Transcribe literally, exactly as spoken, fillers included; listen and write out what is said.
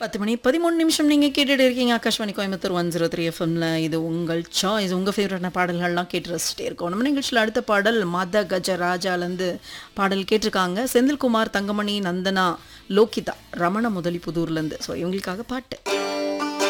பத்து மணி பதிமூணு நிமிஷம் நீங்கள் கேட்டுட்டு இருக்கீங்க Akashvani Coimbatore one zero three எஃப்எம்ல. இது உங்கள் சாய்ஸ், உங்கள் ஃபேவரட்டான பாடல்கள்லாம் கேட்டு ரசிச்சிட்டே இருக்கோம். நம்ம நிகழ்ச்சியில் அடுத்த பாடல் மத கஜ ராஜாலேருந்து பாடல் கேட்டிருக்காங்க செந்தில்குமார், தங்கமணி, நந்தனா, லோகிதா, ரமண முதலிபுதூர்லேருந்து. ஸோ இவங்களுக்காக பாட்டு.